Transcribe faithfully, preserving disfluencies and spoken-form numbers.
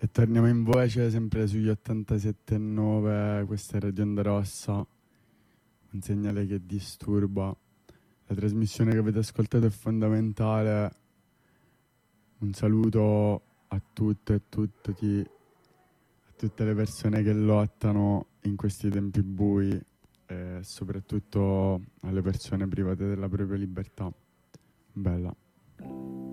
Torniamo in voce sempre sugli ottantasette virgola nove, questa è Radio Onda Rossa, un segnale che disturba. La trasmissione che avete ascoltato è fondamentale. Un saluto a tutte e tutti, a tutte le persone che lottano in questi tempi bui e soprattutto alle persone private della propria libertà. Bella.